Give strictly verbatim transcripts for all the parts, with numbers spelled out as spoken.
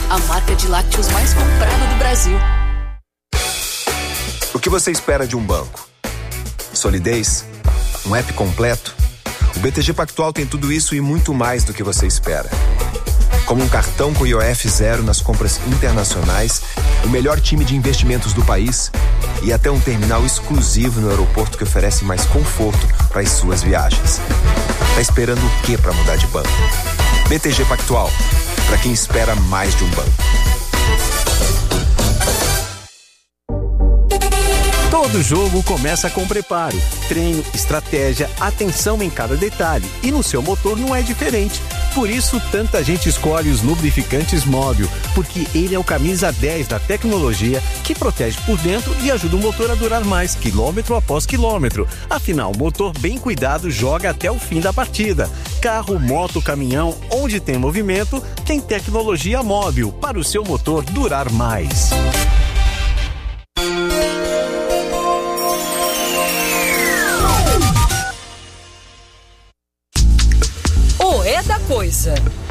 a marca de lácteos mais comprada do Brasil. O que você espera de um banco? Solidez? Um app completo? O B T G Pactual tem tudo isso e muito mais do que você espera. Como um cartão com I O F zero nas compras internacionais, o melhor time de investimentos do país e até um terminal exclusivo no aeroporto que oferece mais conforto para as suas viagens. Tá esperando o que para mudar de banco? B T G Pactual, para quem espera mais de um banco. Todo jogo começa com preparo, treino, estratégia, atenção em cada detalhe. E no seu motor não é diferente. Por isso, tanta gente escolhe os lubrificantes Móbil, porque ele é o camisa dez da tecnologia que protege por dentro e ajuda o motor a durar mais, quilômetro após quilômetro. Afinal, o motor bem cuidado joga até o fim da partida. Carro, moto, caminhão, onde tem movimento, tem tecnologia Móbil para o seu motor durar mais. É da coisa.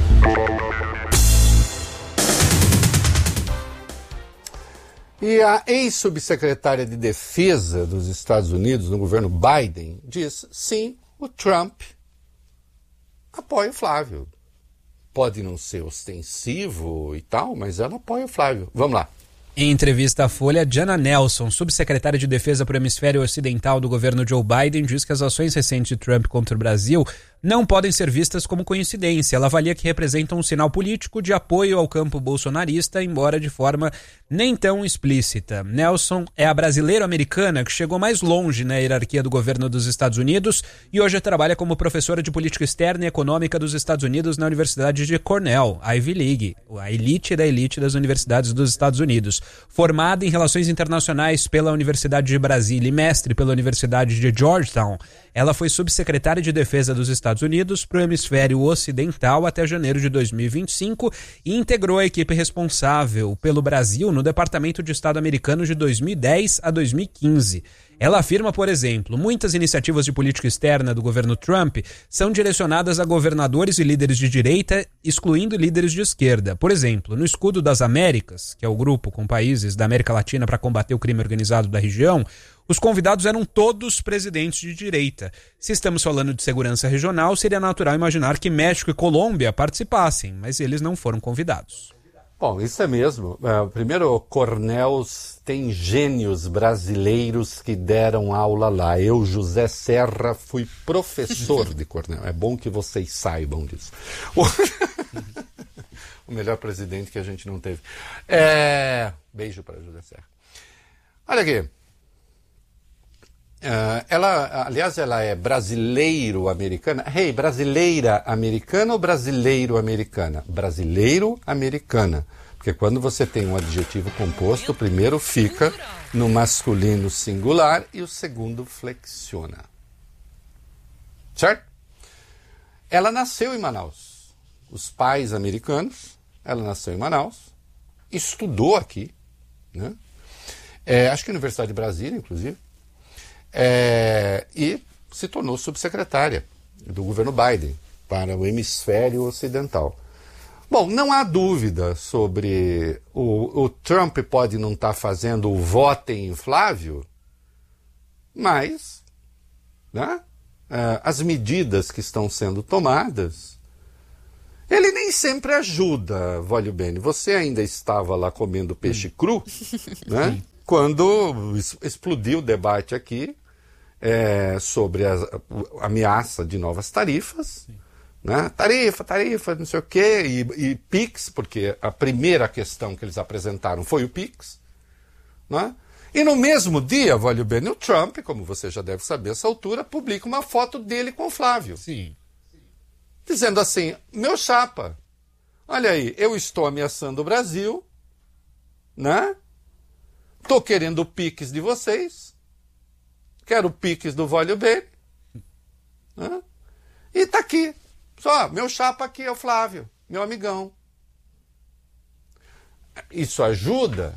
E a ex-subsecretária de Defesa dos Estados Unidos, no governo Biden, diz, sim, o Trump apoia o Flávio. Pode não ser ostensivo e tal, mas ela apoia o Flávio. Vamos lá. Em entrevista à Folha, Jana Nelson, subsecretária de Defesa para o Hemisfério Ocidental do governo Joe Biden, diz que as ações recentes de Trump contra o Brasil não podem ser vistas como coincidência. Ela avalia que representam um sinal político de apoio ao campo bolsonarista, embora de forma nem tão explícita. Nelson é a brasileiro-americana que chegou mais longe na hierarquia do governo dos Estados Unidos e hoje trabalha como professora de política externa e econômica dos Estados Unidos na Universidade de Cornell, a Ivy League, a elite da elite das universidades dos Estados Unidos. Formada em Relações Internacionais pela Universidade de Brasília e mestre pela Universidade de Georgetown, ela foi subsecretária de Defesa dos Estados Unidos para o Hemisfério Ocidental até janeiro de dois mil e vinte e cinco e integrou a equipe responsável pelo Brasil no Departamento de Estado americano de dois mil e dez a dois mil e quinze. Ela afirma, por exemplo, muitas iniciativas de política externa do governo Trump são direcionadas a governadores e líderes de direita, excluindo líderes de esquerda. Por exemplo, no Escudo das Américas, que é o grupo com países da América Latina para combater o crime organizado da região, os convidados eram todos presidentes de direita. Se estamos falando de segurança regional, seria natural imaginar que México e Colômbia participassem, mas eles não foram convidados. Bom, isso é mesmo. Uh, primeiro, Cornell tem gênios brasileiros que deram aula lá. Eu, José Serra, fui professor de Cornell. É bom que vocês saibam disso. O melhor presidente que a gente não teve. É... Beijo para José Serra. Olha aqui. Uh, ela, aliás, ela é brasileiro-americana. Hey, brasileira-americana ou brasileiro-americana? Brasileiro-americana. Porque quando você tem um adjetivo composto, o primeiro fica no masculino singular e o segundo flexiona. Certo? Ela nasceu em Manaus. Os pais americanos, ela nasceu em Manaus, estudou aqui, né? É, acho que na Universidade de Brasília, inclusive. É, e se tornou subsecretária do governo Biden para o hemisfério ocidental. Bom, não há dúvida sobre o, o Trump pode não estar fazendo o votem em Flávio, mas né, as medidas que estão sendo tomadas, ele nem sempre ajuda, Vólio Bene. Você ainda estava lá comendo peixe cru, né, quando explodiu o debate aqui, É, sobre a, a ameaça de novas tarifas, né? Tarifa, tarifa, não sei o quê, e, e Pix, porque a primeira questão que eles apresentaram foi o Pix, né? E no mesmo dia, Vólio Bene, o Trump, como você já deve saber a essa altura, publica uma foto dele com o Flávio. Sim. Dizendo assim, meu chapa, olha aí, eu estou ameaçando o Brasil, né? Estou querendo o Pix de vocês, quero o Pix do Vólio Bene, né? E tá aqui. Só, meu chapa aqui é o Flávio, meu amigão. Isso ajuda?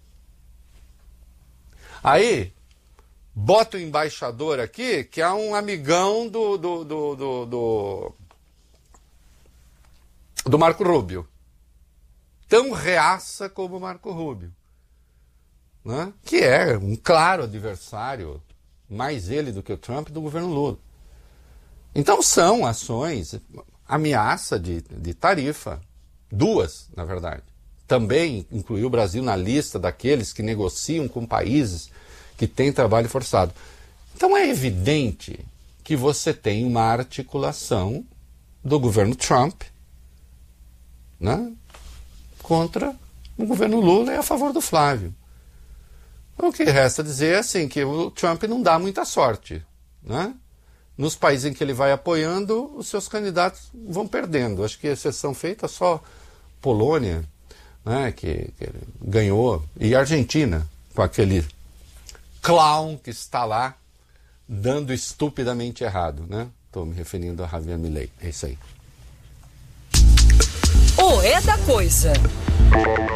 Aí, bota o embaixador aqui, que é um amigão do, do, do, do, do, do Marco Rubio. tão reaça como o Marco Rubio, né? Que é um claro adversário, mais ele do que o Trump, do governo Lula. Então são ações, ameaça de, de tarifa, duas, na verdade. Também incluiu o Brasil na lista daqueles que negociam com países que têm trabalho forçado. Então é evidente que você tem uma articulação do governo Trump, né, contra o governo Lula e a favor do Flávio. O que resta dizer é assim, que o Trump não dá muita sorte, né? Nos países em que ele vai apoiando, os seus candidatos vão perdendo. Acho que a exceção feita só Polônia, né, que, que ganhou, e Argentina, com aquele clown que está lá dando estupidamente errado, né? Estou me referindo a Javier Milei. É isso aí. O É da Coisa.